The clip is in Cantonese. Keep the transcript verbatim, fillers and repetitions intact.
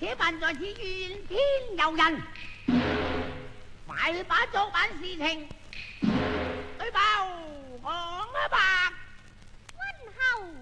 且辦在此怨天尤人，快去把作辦事情